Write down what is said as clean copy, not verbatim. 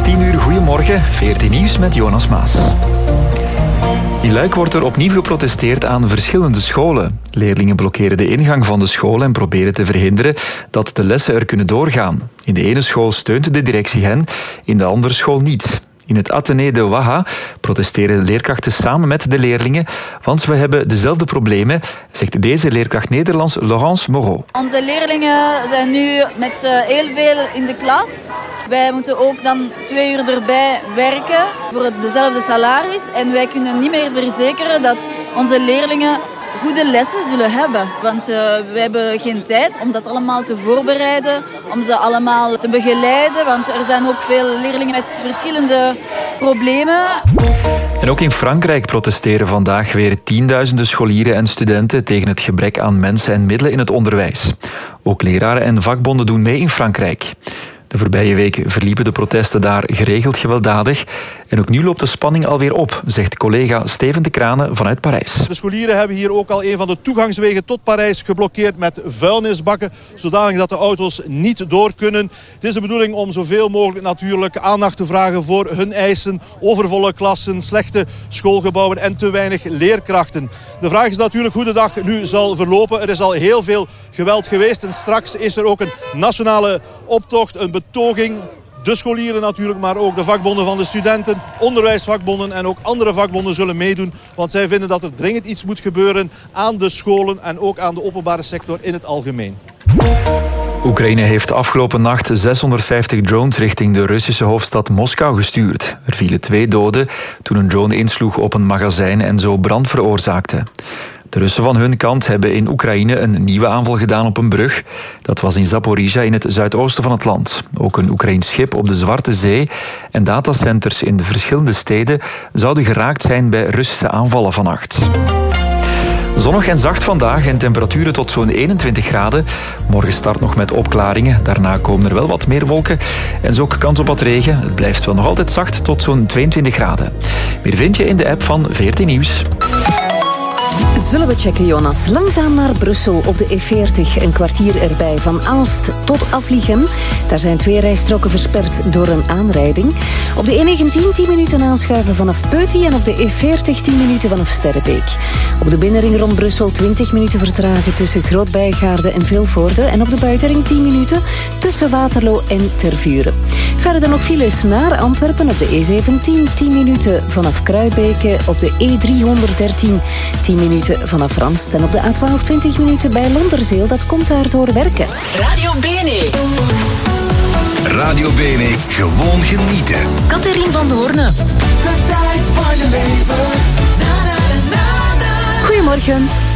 10 uur, goedemorgen. 14 nieuws met Jonas Maas. In Luik wordt er opnieuw geprotesteerd aan verschillende scholen. Leerlingen blokkeren de ingang van de school en proberen te verhinderen dat de lessen er kunnen doorgaan. In de ene school steunt de directie hen, in de andere school niet. In het Athénée de Waha protesteren leerkrachten samen met de leerlingen, want we hebben dezelfde problemen, zegt deze leerkracht Nederlands Laurence Moreau. Onze leerlingen zijn nu met heel veel in de klas. Wij moeten ook dan 2 uur erbij werken voor dezelfde salaris. En wij kunnen niet meer verzekeren dat onze leerlingen goede lessen zullen hebben. Want we hebben geen tijd om dat allemaal te voorbereiden, om ze allemaal te begeleiden. Want er zijn ook veel leerlingen met verschillende problemen. En ook in Frankrijk protesteren vandaag weer tienduizenden scholieren en studenten tegen het gebrek aan mensen en middelen in het onderwijs. Ook leraren en vakbonden doen mee in Frankrijk. De voorbije week verliepen de protesten daar geregeld gewelddadig. En ook nu loopt de spanning alweer op, zegt collega Steven de Kranen vanuit Parijs. De scholieren hebben hier ook al een van de toegangswegen tot Parijs geblokkeerd met vuilnisbakken, zodanig dat de auto's niet door kunnen. Het is de bedoeling om zoveel mogelijk natuurlijk aandacht te vragen voor hun eisen, overvolle klassen, slechte schoolgebouwen en te weinig leerkrachten. De vraag is natuurlijk hoe de dag nu zal verlopen. Er is al heel veel geweld geweest en straks is er ook een nationale optocht, een betoging. De scholieren natuurlijk, maar ook de vakbonden van de studenten, onderwijsvakbonden en ook andere vakbonden zullen meedoen. Want zij vinden dat er dringend iets moet gebeuren aan de scholen en ook aan de openbare sector in het algemeen. Oekraïne heeft afgelopen nacht 650 drones richting de Russische hoofdstad Moskou gestuurd. Er vielen 2 doden toen een drone insloeg op een magazijn en zo brand veroorzaakte. De Russen van hun kant hebben in Oekraïne een nieuwe aanval gedaan op een brug. Dat was in Zaporizhzhia in het zuidoosten van het land. Ook een Oekraïns schip op de Zwarte Zee en datacenters in de verschillende steden zouden geraakt zijn bij Russische aanvallen vannacht. Zonnig en zacht vandaag en temperaturen tot zo'n 21 graden. Morgen start nog met opklaringen. Daarna komen er wel wat meer wolken. En zo ook kans op wat regen. Het blijft wel nog altijd zacht tot zo'n 22 graden. Meer vind je in de app van 14 Nieuws. Zullen we checken, Jonas? Langzaam naar Brussel op de E40. Een kwartier erbij van Aalst tot Afliegem. Daar zijn 2 rijstroken versperd door een aanrijding. Op de E19 10 minuten aanschuiven vanaf Peuty en op de E40 10 minuten vanaf Sterrebeek. Op de binnenring rond Brussel 20 minuten vertragen tussen Groot-Bijgaarde en Vilvoorde. En op de buitenring 10 minuten tussen Waterloo en Tervuren. Verder dan nog files naar Antwerpen op de E17 10 minuten vanaf Kruibeke. Op de E313 10 minuten vanaf Randst en op de A12 20 minuten bij Londerzeel. Dat komt daardoor werken. Radio BNE. Radio BNE, gewoon genieten. Catherine van Doorne. De tijd van je leven. Goedemorgen.